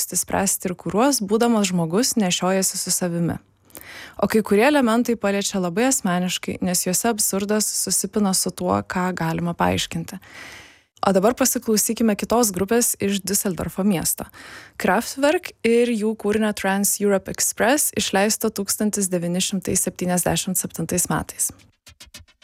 klausti, spręsti ir kuriuos, būdamas žmogus, nešiojasi su savimi. O kai kurie elementai paliečia labai asmeniškai, nes juose absurdas susipina su tuo, ką galima paaiškinti. O dabar pasiklausykime kitos grupės iš Düsseldorfo miesto. Kraftwerk ir jų kūrinio Trans Europe Express išleisto 1977 metais.